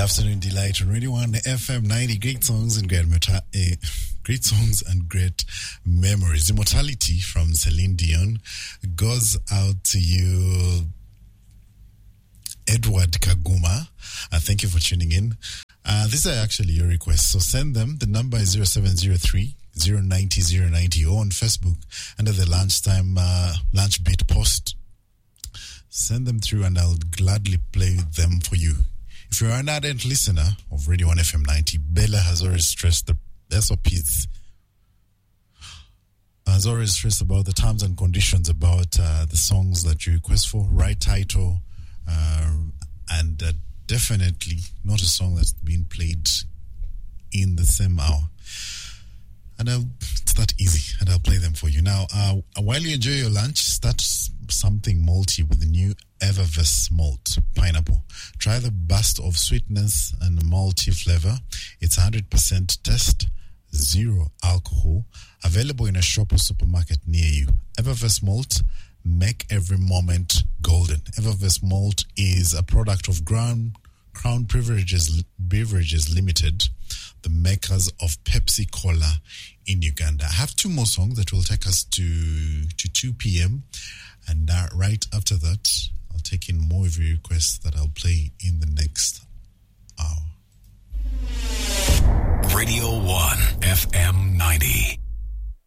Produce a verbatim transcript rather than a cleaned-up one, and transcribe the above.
Afternoon Delight on Radio one F M ninety. Great songs and great, meta- uh, great songs and great memories. Immortality from Celine Dion goes out to you, Edward Kaguma. Uh, thank you for tuning in. Uh, these are actually your requests, so send them. The number is zero seven zero three, zero nine zero, zero nine zero or on Facebook under the lunchtime uh, lunch beat post. Send them through and I'll gladly play them for you. If you're an ardent listener of Radio one F M ninety, Bella has always stressed the S O Ps. Has always stressed about the terms and conditions about uh, the songs that you request for, right title, uh, and uh, definitely not a song that's been played in the same hour. And I'll, it's that easy, and I'll play them for you. Now, uh, while you enjoy your lunch, start something malty with the new Evervest Malt Pineapple. Try the burst of sweetness and malty flavor. It's one hundred percent test, zero alcohol. Available in a shop or supermarket near you. Evervest Malt, make every moment golden. Evervest Malt is a product of Crown, Crown Beverages, Beverages Limited, the makers of Pepsi Cola in Uganda. I have two more songs that will take us to, to two p.m. And uh, right after that, I'll take in more of your requests that I'll play in the next hour. Radio one F M ninety.